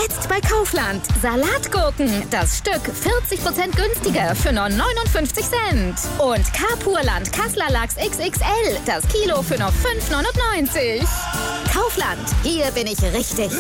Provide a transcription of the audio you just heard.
Jetzt bei Kaufland. Salatgurken. Das Stück 40% günstiger für nur 59 Cent. Und Carpurland Kassler Lachs XXL. Das Kilo für nur 5,99. Kaufland. Hier bin ich richtig.